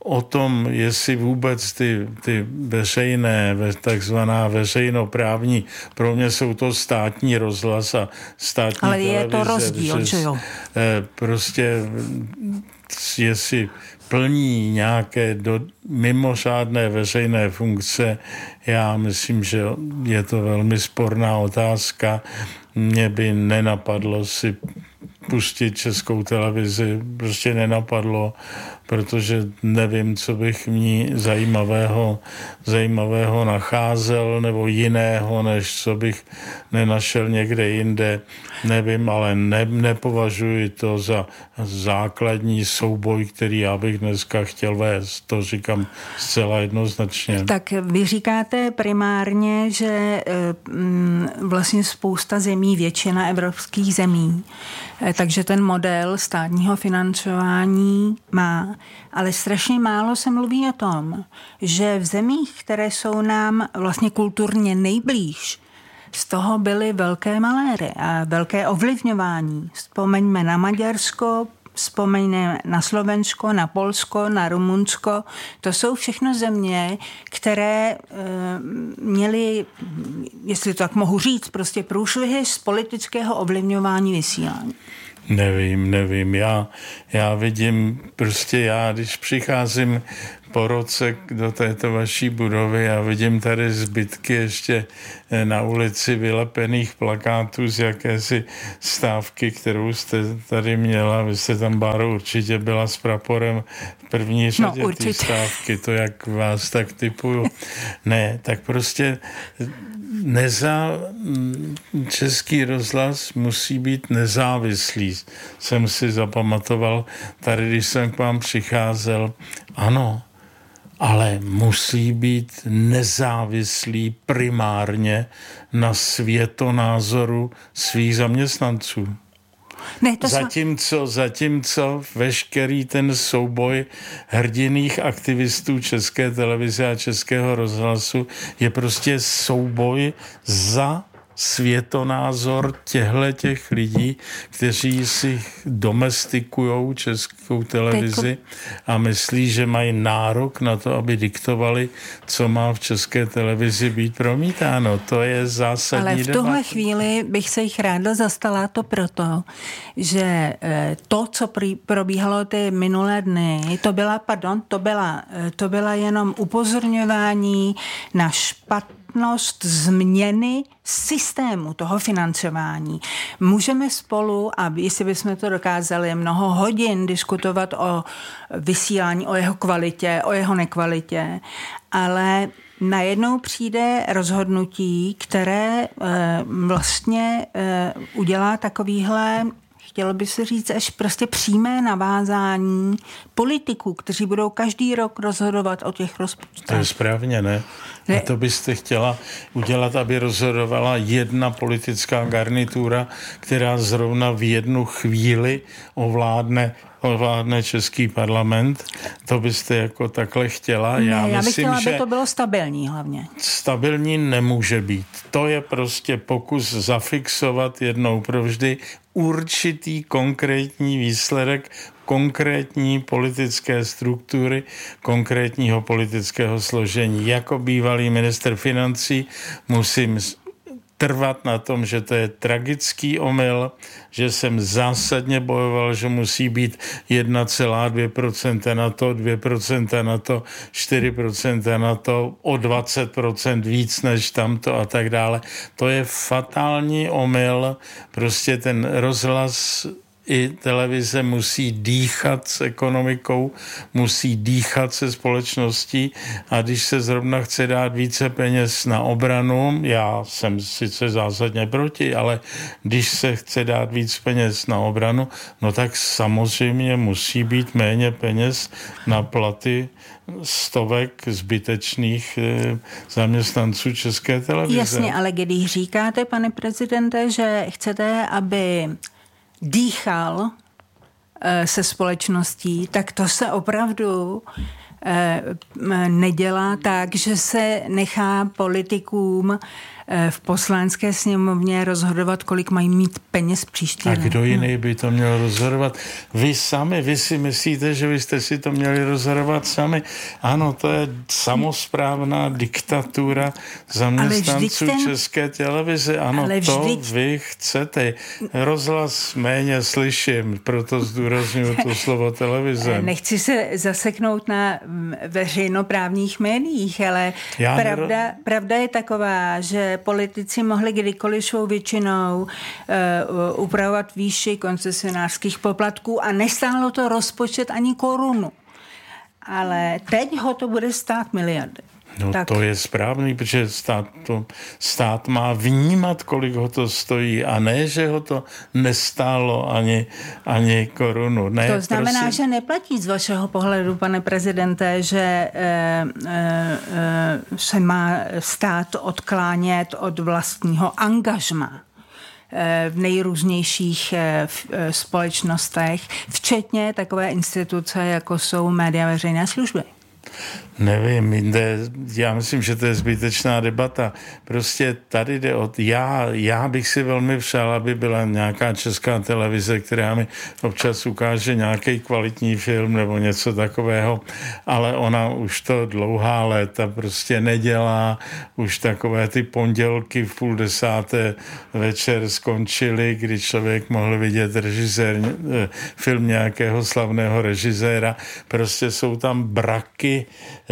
o tom, jestli vůbec ty veřejné, takzvaná veřejnoprávní, pro mě jsou to státní rozhlas a státní ale televize. Ale je to rozdíl, že jo? Prostě jestli plní nějaké mimořádné veřejné funkce, já myslím, že je to velmi sporná otázka. Mě by nenapadlo si pustit Českou televizi, prostě nenapadlo, protože nevím, co bych v ní zajímavého nacházel, nebo jiného, než co bych nenašel někde jinde. Nevím, ale nepovažuji to za základní souboj, který já bych dneska chtěl vést. To říkám zcela jednoznačně. Tak vy říkáte primárně, že vlastně spousta zemí, většina evropských zemí, takže ten model státního financování má. Ale strašně málo se mluví o tom, že v zemích, které jsou nám vlastně kulturně nejblíž, z toho byly velké maléry a velké ovlivňování. Vzpomeňme na Maďarsko, vzpomeňme na Slovensko, na Polsko, na Rumunsko. To jsou všechno země, které měly, jestli to tak mohu říct, prostě průšvihy z politického ovlivňování vysílání. Nevím. Já vidím, když přicházím po roce do této vaší budovy a vidím tady zbytky ještě na ulici vylepených plakátů z jakési stávky, kterou jste tady měla. Vy jste tam, Báro, určitě byla s praporem v první řadě té stávky, to jak vás tak typuju. Ne, tak prostě Český rozhlas musí být nezávislý. Jsem si zapamatoval tady, když jsem k vám přicházel. Ano, ale musí být nezávislý primárně na světonázoru svých zaměstnanců. Ne, zatímco veškerý ten souboj hrdinných aktivistů České televize a Českého rozhlasu je prostě souboj za světonázor těch lidí, kteří si domestikujou Českou televizi a myslí, že mají nárok na to, aby diktovali, co má v České televizi být promítáno. To je zásadní debata. Ale v tuhle chvíli bych se jich ráda zastala to proto, že to, co probíhalo ty minulé dny, to byla jenom upozorňování na špatnost změny systému toho financování. Můžeme spolu, a jestli bychom to dokázali, mnoho hodin diskutovat o vysílání, o jeho kvalitě, o jeho nekvalitě, ale najednou přijde rozhodnutí, které vlastně udělá takovýhle, chtělo by se říct, až prostě přímé navázání politiků, kteří budou každý rok rozhodovat o těch rozpočtech. To je správně, ne? A to byste chtěla udělat, aby rozhodovala jedna politická garnitura, která zrovna v jednu chvíli ovládne Český parlament. To byste jako takhle chtěla? Ne, já bych chtěla, aby to bylo stabilní hlavně. Stabilní nemůže být. To je prostě pokus zafixovat jednou provždy určitý konkrétní výsledek konkrétní politické struktury, konkrétního politického složení. Jako bývalý ministr financí musím trvat na tom, že to je tragický omyl, že jsem zásadně bojoval, že musí být 1,2% na to, 2% na to, 4% na to, o 20% víc než tamto a tak dále. To je fatální omyl. Prostě ten rozhlas i televize musí dýchat s ekonomikou, musí dýchat se společností a když se zrovna chce dát více peněz na obranu, já jsem sice zásadně proti, ale když se chce dát víc peněz na obranu, no tak samozřejmě musí být méně peněz na platy stovek zbytečných zaměstnanců České televize. Jasně, ale když říkáte, pane prezidente, že chcete, aby dýchal se společností, tak to se opravdu nedělá tak, že se nechá politikům v poslanecké sněmovně rozhodovat, kolik mají mít peněz příští rok. A kdo jiný by to měl rozhodovat? Vy sami, vy si myslíte, že byste si to měli rozhodovat sami? Ano, to je samosprávná diktatura zaměstnanců České televize. Ano, to vy chcete. Rozhlas méně slyším, proto zdůrazňuji to slovo televize. Nechci se zaseknout na veřejnoprávních médiích, ale pravda je taková, že politici mohli kdykoliv svou většinou upravovat výši koncesionářských poplatků a nestálo to rozpočet ani korunu. Ale teď ho to bude stát miliardy. No tak. To je správný, protože stát má vnímat, kolik ho to stojí a ne, že ho to nestálo ani korunu. Ne, to znamená, že neplatí z vašeho pohledu, pane prezidente, že se má stát odklánět od vlastního angažma v nejrůznějších společnostech, včetně takové instituce, jako jsou média veřejné služby. Nevím, já myslím, že to je zbytečná debata. Prostě tady jde o... Já bych si velmi přál, aby byla nějaká česká televize, která mi občas ukáže nějaký kvalitní film nebo něco takového, ale ona už to dlouhá léta prostě nedělá. Už takové ty pondělky v 9:30 večer skončily, kdy člověk mohl vidět film nějakého slavného režiséra. Prostě jsou tam braky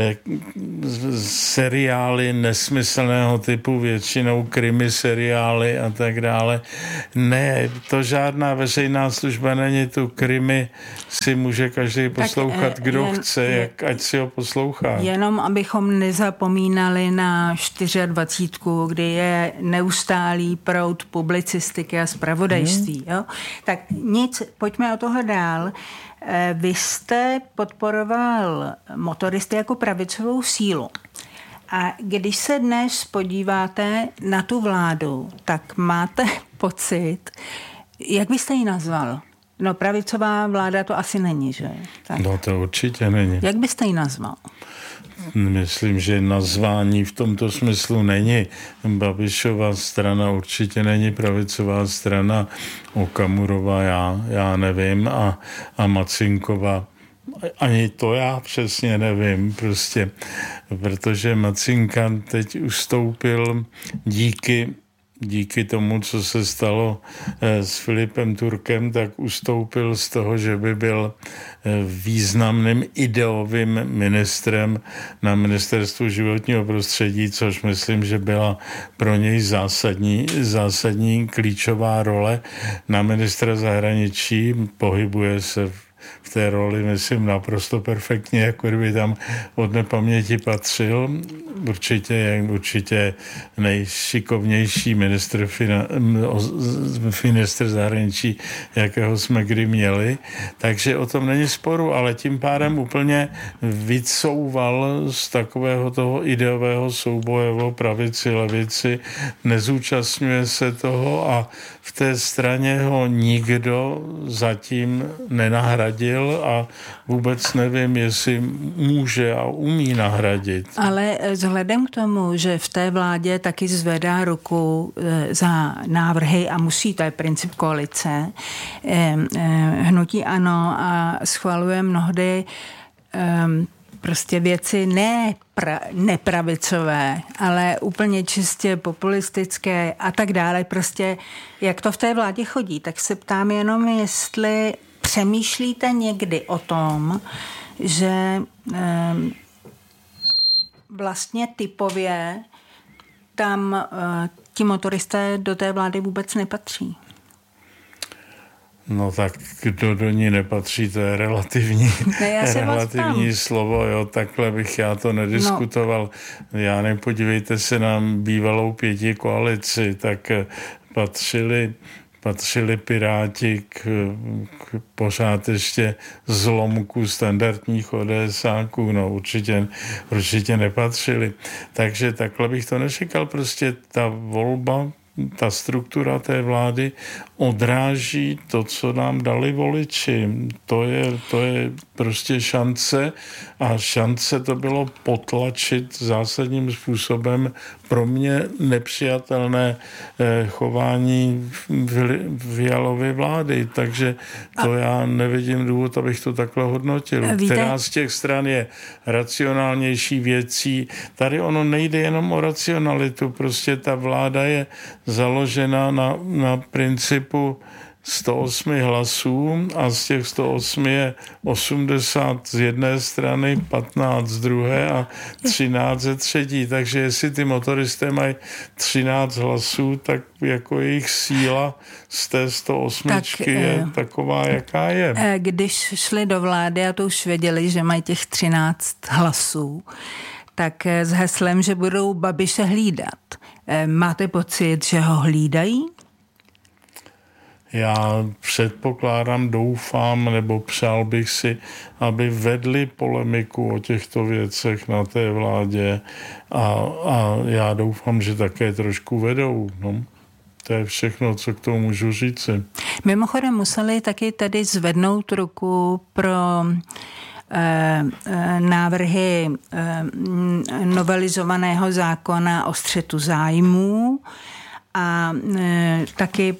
seriály nesmyslného typu, většinou krimi seriály a tak dále. Ne, to žádná veřejná služba není, tu krimi si může každý poslouchat, kdo chce, ať si ho poslouchá. Jenom abychom nezapomínali na 24, kdy je neustálý proud publicistiky a zpravodajství. Jo? Tak nic, pojďme od toho dál. Vy jste podporoval motoristy jako pravicovou sílu. A když se dnes podíváte na tu vládu, tak máte pocit, jak byste ji nazval? No, pravicová vláda to asi není, že? Tak. No, to určitě není. Jak byste ji nazval? Myslím, že nazvání v tomto smyslu není. Babišova strana určitě není pravicová strana, Okamurová já nevím a Macinkova ani to já přesně nevím, prostě, protože Macinka teď ustoupil díky tomu, co se stalo s Filipem Turkem, tak ustoupil z toho, že by byl významným ideovým ministrem na ministerstvu životního prostředí, což myslím, že byla pro něj zásadní klíčová role. Na ministra zahraničí pohybuje se v té roli, myslím, naprosto perfektně, jako kdyby tam od nepaměti patřil. Určitě nejšikovnější ministr zahraničí, jakého jsme kdy měli. Takže o tom není sporu, ale tím pádem úplně vycouval z takového toho ideového souboje o pravici, levici, nezúčastňuje se toho a v té straně ho nikdo zatím nenahradil a vůbec nevím, jestli může a umí nahradit. Ale vzhledem k tomu, že v té vládě taky zvedá ruku za návrhy a musí, to je princip koalice, hnutí ANO a schvaluje mnohdy prostě věci nepravicové, ale úplně čistě populistické a tak dále. Prostě jak to v té vládě chodí, tak se ptám jenom, jestli přemýšlíte někdy o tom, že vlastně typově tam ti motoristé do té vlády vůbec nepatří. No tak kdo do ní nepatří, to je relativní slovo, jo, takhle bych já to nediskutoval. No. Já nepodívejte se na bývalou pětikoalici, tak patřili Piráti k pořád ještě zlomku standardních ODSáků, no určitě nepatřili. Takže takhle bych to nečekal, prostě ta volba, ta struktura té vlády odráží to, co nám dali voliči. To je prostě šance a šance to bylo potlačit zásadním způsobem pro mě nepřijatelné chování Fialovy vlády. Takže to já nevidím důvod, abych to takhle hodnotil. Která z těch stran je racionálnější věcí. Tady ono nejde jenom o racionalitu. Prostě ta vláda je založena na principu 108 hlasů a z těch 108 je 80 z jedné strany, 15 z druhé a 13 ze třetí. Takže jestli ty motoristé mají 13 hlasů, tak jako jejich síla z té 108 je taková, jaká je. Když šli do vlády a to už věděli, že mají těch 13 hlasů, tak s heslem, že budou Babiše hlídat. Máte pocit, že ho hlídají? Já předpokládám, doufám, nebo přál bych si, aby vedli polemiku o těchto věcech na té vládě a já doufám, že také trošku vedou. No. To je všechno, co k tomu můžu říci. Mimochodem museli taky tady zvednout ruku pro návrhy novelizovaného zákona o střetu zájmů a taky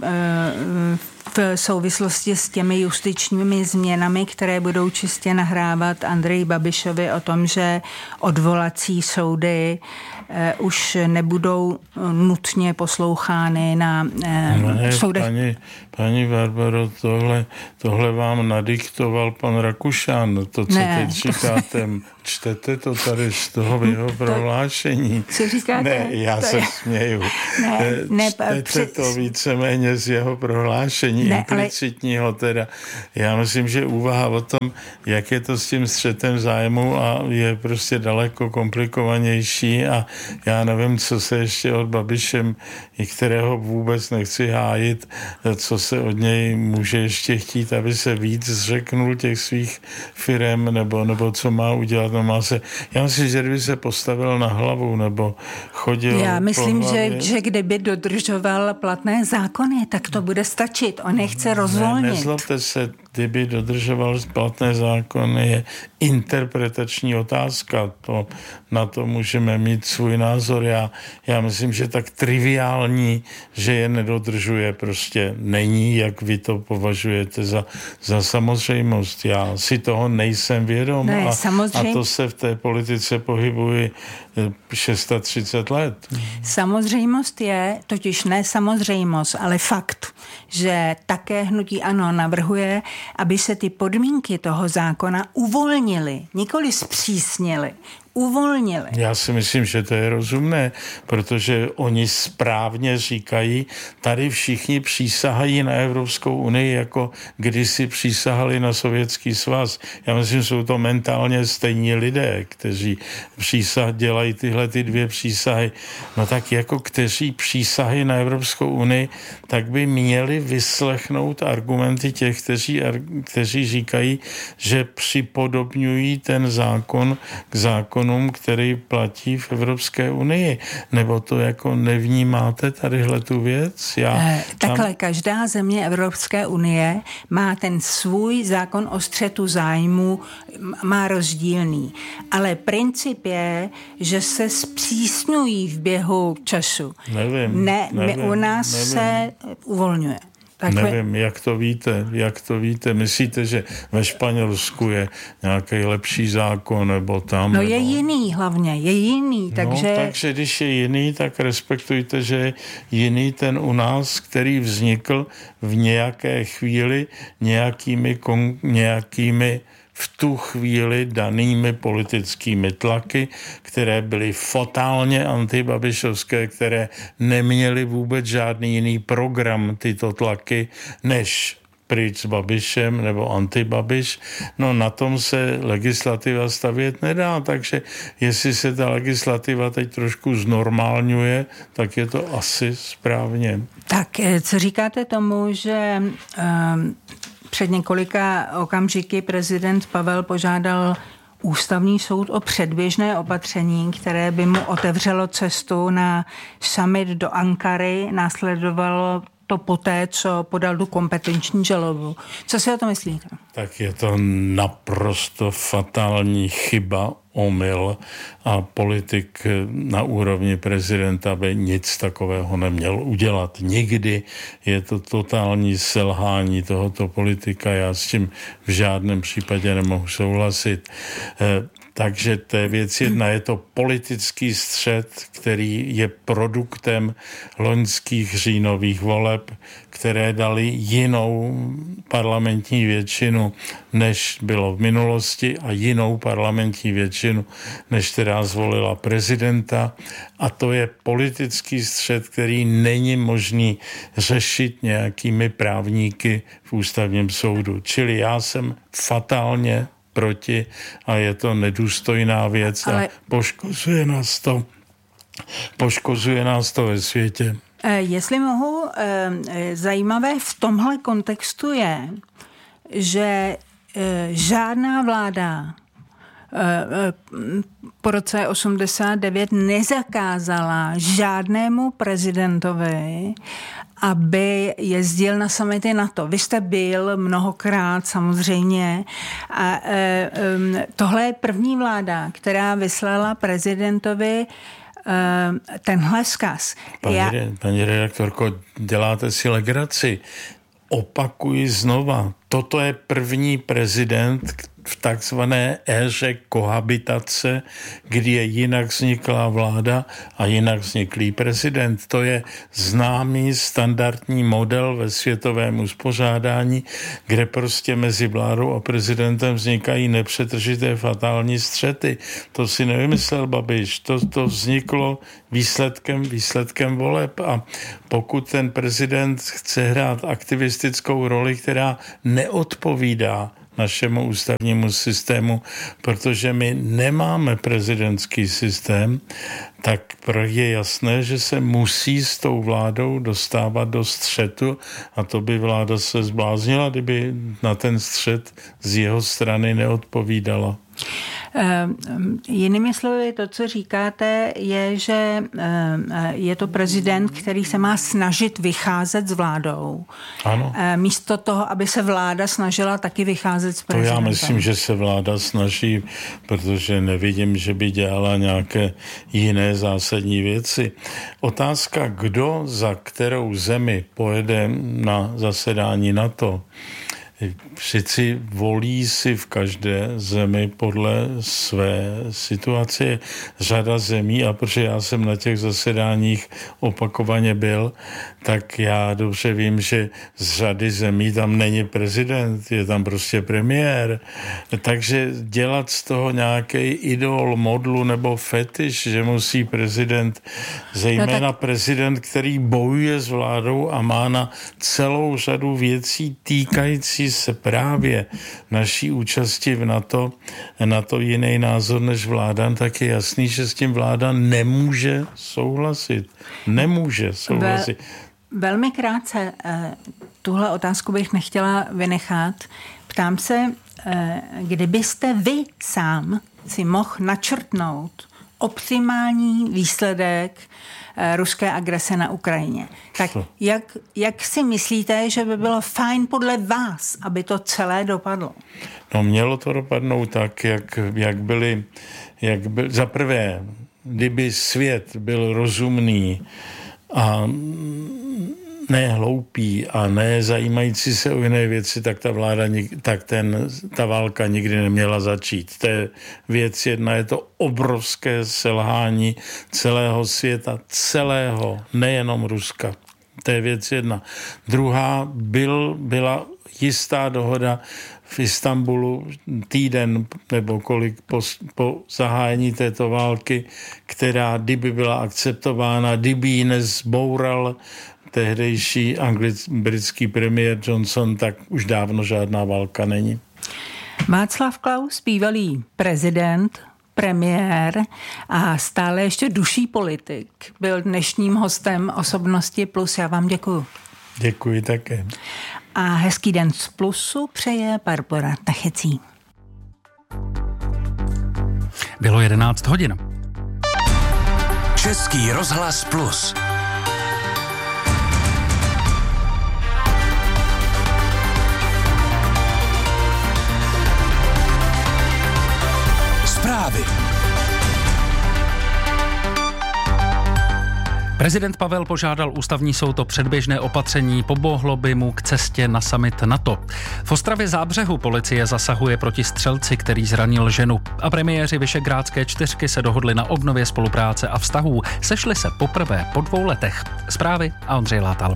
v souvislosti s těmi justičními změnami, které budou čistě nahrávat Andreji Babišovi o tom, že odvolací soudy už nebudou nutně poslouchány na soudech. Paní Barbaro, tohle vám nadiktoval pan Rakušan, to, co teď říkáte. Čtete to tady z toho jeho prohlášení. Co říkáte? Ne, já se směju. Čtete to víceméně z jeho prohlášení, implicitního teda. Já myslím, že úvaha o tom, jak je to s tím střetem zájmu a je prostě daleko komplikovanější a já nevím, co se ještě od Babišem, i kterého vůbec nechci hájit, co se od něj může ještě chtít, aby se víc zřeknul těch svých firem, nebo co má udělat. Já myslím, že kdyby se postavil na hlavu nebo chodil. Já myslím, že kdyby dodržoval platné zákony, tak to bude stačit. On nechce rozvolnit. Nezlobte se, kdyby dodržoval platné zákony, je interpretační otázka. Na to můžeme mít svůj názor. Já myslím, že tak triviální, že je nedodržuje, prostě není, jak vy to považujete za samozřejmost. Já si toho nejsem vědom a to se v té politice pohybuji 630 let. Samozřejmost je, totiž ne samozřejmost, ale fakt, že také hnutí ANO navrhuje, aby se ty podmínky toho zákona uvolnily, nikoli zpřísnily. Uvolnili. Já si myslím, že to je rozumné, protože oni správně říkají, tady všichni přísahají na Evropskou unii, jako kdysi přísahali na Sovětský svaz. Já myslím, že jsou to mentálně stejní lidé, kteří dělají tyhle ty dvě přísahy. No tak jako kteří přísahají na Evropskou unii, tak by měli vyslechnout argumenty těch, kteří říkají, že připodobňují ten zákon k zákonu, který platí v Evropské unii. Nebo to jako nevnímáte tadyhle tu věc? Takhle, každá země Evropské unie má ten svůj zákon o střetu zájmu, má rozdílný. Ale princip je, že se zpřísňují v běhu času. Nevím. U nás se uvolňuje. Nevím, jak to víte. Myslíte, že ve Španělsku je nějaký lepší zákon, nebo tam? No je jiný hlavně, je jiný, takže... No, takže když je jiný, tak respektujte, že je jiný ten u nás, který vznikl v nějaké chvíli nějakými v tu chvíli danými politickými tlaky, které byly fatálně antibabišovské, které neměly vůbec žádný jiný program, tyto tlaky, než pryč s Babišem nebo antibabiš. No na tom se legislativa stavět nedá, takže jestli se ta legislativa teď trošku znormálňuje, tak je to asi správně. Tak co říkáte tomu, že před několika okamžiky prezident Pavel požádal Ústavní soud o předběžné opatření, které by mu otevřelo cestu na summit do Ankary. Následovalo to poté, co podal tu kompetenční žalobu. Co si o to myslíte? Tak je to naprosto fatální chyba, omyl a politik na úrovni prezidenta by nic takového neměl udělat. Nikdy je to totální selhání tohoto politika. Já s tím v žádném případě nemohu souhlasit. Takže to je věc jedna, je to politický střet, který je produktem loňských říjnových voleb, které dali jinou parlamentní většinu, než bylo v minulosti a jinou parlamentní většinu, než která zvolila prezidenta. A to je politický střet, který není možný řešit nějakými právníky v ústavním soudu. Čili já jsem fatálně proti a je to nedůstojná věc a poškozuje nás to ve světě. Jestli mohu, zajímavé v tomhle kontextu je, že žádná vláda po roce 89 nezakázala žádnému prezidentovi, aby jezdil na summity NATO. Vy jste byl mnohokrát samozřejmě a tohle je první vláda, která vyslala prezidentovi tenhle vzkaz. Paní redaktorko, děláte si legraci. Opakuji znova, toto je první prezident v takzvané éře kohabitace, kdy je jinak vzniklá vláda a jinak vzniklý prezident. To je známý standardní model ve světovém uspořádání, kde prostě mezi vládou a prezidentem vznikají nepřetržité fatální střety. To si nevymyslel Babiš, to vzniklo výsledkem voleb a pokud ten prezident chce hrát aktivistickou roli, která neodpovídá našemu ústavnímu systému, protože my nemáme prezidentský systém, tak je jasné, že se musí s tou vládou dostávat do střetu a to by vláda se zbláznila, kdyby na ten střet z jeho strany neodpovídala. Jinými slovy, to, co říkáte, je, že je to prezident, který se má snažit vycházet s vládou. Ano. Místo toho, aby se vláda snažila taky vycházet s prezidentem. To já myslím, že se vláda snaží, protože nevidím, že by dělala nějaké jiné zásadní věci. Otázka, kdo za kterou zemi pojede na zasedání NATO, Přeci volí si v každé zemi podle své situace. Řada zemí, a protože já jsem na těch zasedáních opakovaně byl, tak já dobře vím, že z řady zemí tam není prezident, je tam prostě premiér. Takže dělat z toho nějaký idol, modlu nebo fetiš, že musí prezident, zejména prezident, který bojuje s vládou a má na celou řadu věcí týkající se právě naší účasti v NATO, na to jiný názor než vláda, tak je jasný, že s tím vláda nemůže souhlasit. Nemůže souhlasit. Velmi krátce, tuhle otázku bych nechtěla vynechat. Ptám se, kdybyste vy sám si mohl načrtnout optimální výsledek ruské agrese na Ukrajině. Tak jak si myslíte, že by bylo fajn podle vás, aby to celé dopadlo? No, mělo to dopadnout tak, jak byly za prvé, kdyby svět byl rozumný a ne hloupý a ne zajímající se o jiné věci, tak ta válka nikdy neměla začít. To je věc jedna, je to obrovské selhání celého světa, nejenom Ruska. To je věc jedna. Druhá, byla jistá dohoda v Istanbulu týden nebo kolik po zahájení této války, která kdyby byla akceptována, kdyby ji nezboural tehdejší britský premiér Johnson, tak už dávno žádná válka není. Václav Klaus, bývalý prezident, premiér a stále ještě duší politik, byl dnešním hostem Osobnosti Plus. Já vám děkuju. Děkuji také. A hezký den z Plusu přeje Barbora Tachecí. Bylo 11 hodin. Český rozhlas Plus. výživy. Prezident Pavel požádal ústavní soud o předběžné opatření, pomohlo by mu k cestě na summit NATO. V Ostravě Zábřehu policie zasahuje proti střelci, který zranil ženu. A premiéři Visegrádské čtyřky se dohodli na obnově spolupráce a vztahů. Sešli se poprvé po 2 letech. Zprávy a Ondřej Látal.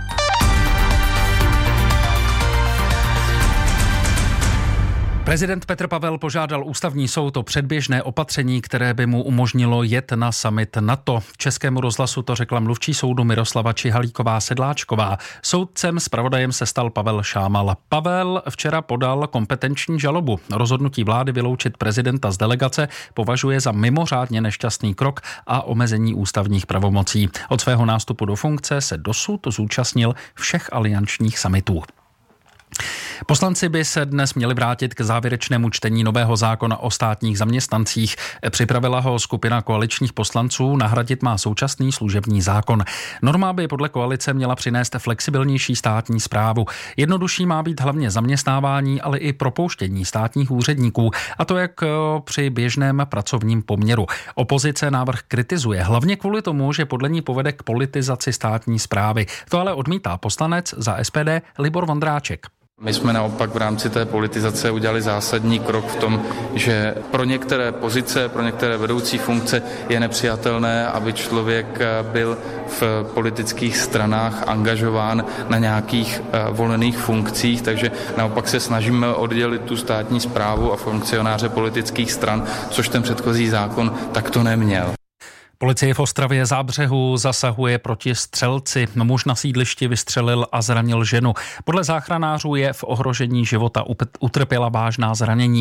Prezident Petr Pavel požádal ústavní soud o předběžné opatření, které by mu umožnilo jet na summit NATO. Českému rozhlasu to řekla mluvčí soudu Miroslava Čihalíková-Sedláčková. Soudcem zpravodajem se stal Pavel Šámal. Pavel včera podal kompetenční žalobu. Rozhodnutí vlády vyloučit prezidenta z delegace považuje za mimořádně nešťastný krok a omezení ústavních pravomocí. Od svého nástupu do funkce se dosud zúčastnil všech aliančních summitů. Poslanci by se dnes měli vrátit k závěrečnému čtení nového zákona o státních zaměstnancích. Připravila ho skupina koaličních poslanců, nahradit má současný služební zákon. Norma by podle koalice měla přinést flexibilnější státní správu. Jednodušší má být hlavně zaměstnávání, ale i propouštění státních úředníků, a to jak při běžném pracovním poměru. Opozice návrh kritizuje, hlavně kvůli tomu, že podle ní povede k politizaci státní správy. To ale odmítá poslanec za SPD Libor Vondráček. My jsme naopak v rámci té politizace udělali zásadní krok v tom, že pro některé pozice, pro některé vedoucí funkce je nepřijatelné, aby člověk byl v politických stranách angažován na nějakých volených funkcích, takže naopak se snažíme oddělit tu státní správu a funkcionáře politických stran, což ten předchozí zákon takto neměl. Policie v Ostravě Zábřehu zasahuje proti střelci. Muž na sídlišti vystřelil a zranil ženu. Podle záchranářů je v ohrožení života, utrpěla vážná zranění.